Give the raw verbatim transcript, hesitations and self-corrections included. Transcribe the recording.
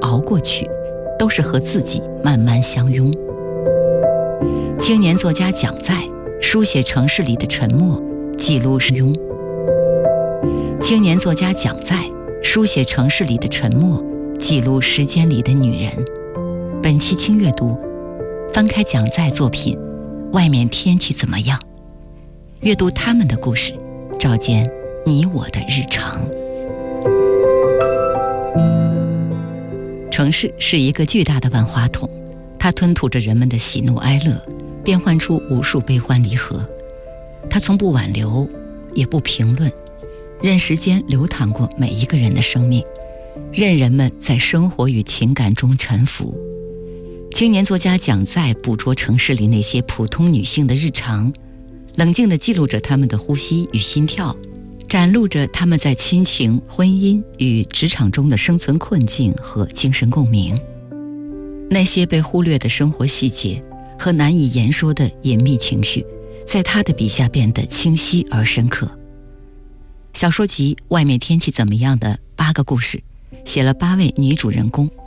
熬过去，都是和自己慢慢相拥。青年作家蒋在书写城市里的沉默，记录时庸。青年作家蒋在书写城市里的沉默，记录时间里的女人。本期轻阅读，翻开蒋在作品《外面天气怎么样》，阅读他们的故事，照见你我的日常。城市是一个巨大的万花筒，它吞吐着人们的喜怒哀乐，变换出无数悲欢离合。它从不挽留，也不评论，任时间流淌过每一个人的生命，任人们在生活与情感中沉浮。青年作家蒋在捕捉城市里那些普通女性的日常，冷静地记录着她们的呼吸与心跳，展露着她们在亲情、婚姻与职场中的生存困境和精神共鸣。那些被忽略的生活细节和难以言说的隐秘情绪，在他的笔下变得清晰而深刻。小说集《外面天气怎么样》的八个故事，写了八位女主人公，